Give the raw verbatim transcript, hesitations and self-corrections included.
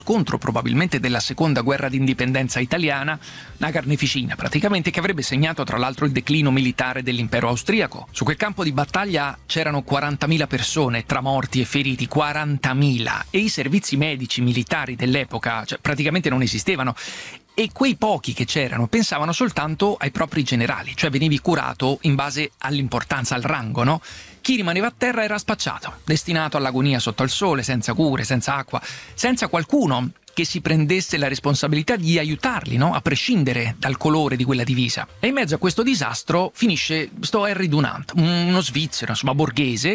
contro probabilmente della seconda guerra d'indipendenza italiana, una carneficina praticamente che avrebbe segnato tra l'altro il declino militare dell'impero austriaco. Su quel campo di battaglia c'erano quarantamila persone tra morti e feriti, quarantamila, e i servizi medici militari dell'epoca cioè, praticamente non esistevano. E quei pochi che c'erano pensavano soltanto ai propri generali, cioè venivi curato in base all'importanza, al rango, no? Chi rimaneva a terra era spacciato, destinato all'agonia sotto il sole, senza cure, senza acqua, senza qualcuno che si prendesse la responsabilità di aiutarli, no? A prescindere dal colore di quella divisa. E in mezzo a questo disastro finisce sto Henry Dunant, uno svizzero, insomma borghese,